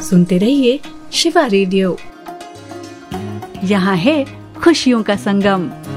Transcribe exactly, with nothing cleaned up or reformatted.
सुनते रहिए शिवा रेडियो। यहाँ है खुशियों का संगम।